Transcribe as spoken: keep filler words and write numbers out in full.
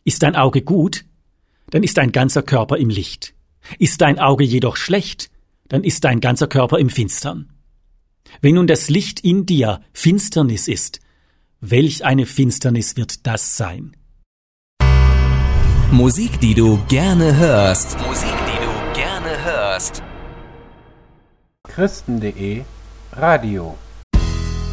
Ist dein Auge gut, dann ist dein ganzer Körper im Licht. Ist dein Auge jedoch schlecht, dann ist dein ganzer Körper im Finstern. Wenn nun das Licht in dir Finsternis ist, welch eine Finsternis wird das sein? Musik, die du gerne hörst. Musik, die du gerne hörst. Christen punkt de Radio